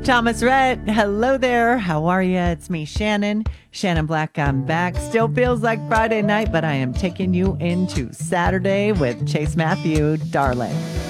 Thomas Rhett, hello there. How are you? It's me, Shannon. Shannon Black, I'm back. Still feels like Friday night, but I am taking you into Saturday with Chase Matthew, darling.